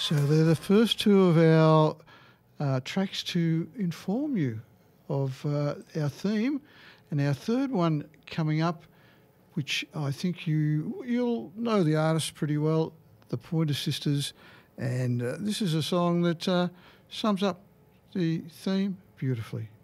So they're the first two of our tracks to inform you of our theme, and our third one coming up, which I think you'll know the artist pretty well, the Pointer Sisters, and this is a song that sums up the theme beautifully.